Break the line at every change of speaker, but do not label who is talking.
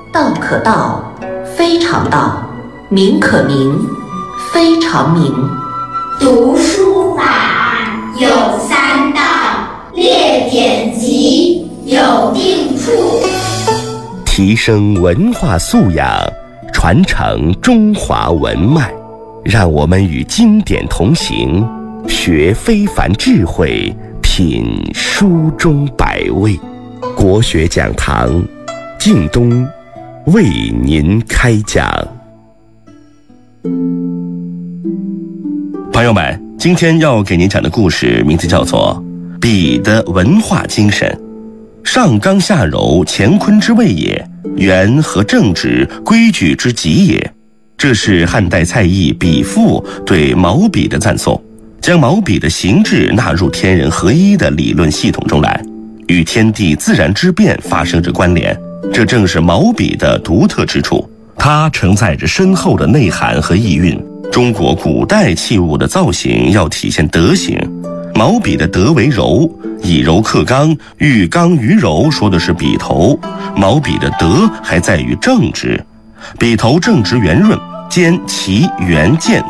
道可道，非常道；名可名，非常名。
读书法有三到，列典籍有定处。
提升文化素养，传承中华文脉，让我们与经典同行，学非凡智慧，品书中百味。国学讲堂，靳东为您开讲。朋友们，今天要给您讲的故事名字叫做《彼的文化精神》。上纲下柔，乾坤之谓也；圆和正直，规矩之极也。这是汉代蔡邕笔赋对毛笔的赞颂，将毛笔的形制纳入天人合一的理论系统中来，与天地自然之变发生着关联。这正是毛笔的独特之处，它承载着深厚的内涵和意蕴。中国古代器物的造型要体现德行，毛笔的德为柔，以柔克刚，寓刚于柔，说的是笔头。毛笔的德还在于正直，笔头正直圆润，兼齐圆健